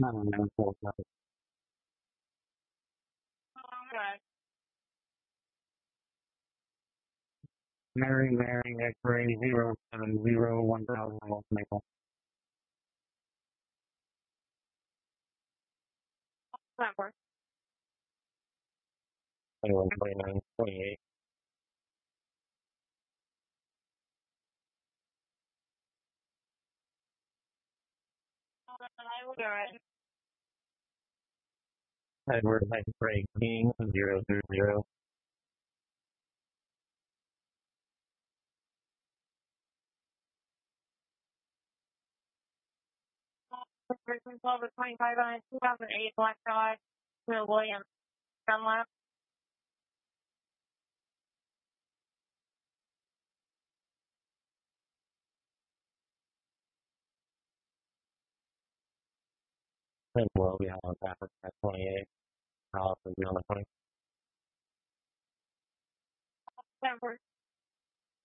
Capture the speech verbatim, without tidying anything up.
nine nine four five. Okay. Mary Mary X-ray zero seven zero one thousand Los Maple. Network. Twenty-one twenty-nine twenty-eight. I will do it. Edward X-ray King zero zero zero. Person twelve to twenty-five on two thousand eight Black Dog to William Dunlap. And well, we have on Patrick at twenty-eight. Allison beyond the twenty. Network.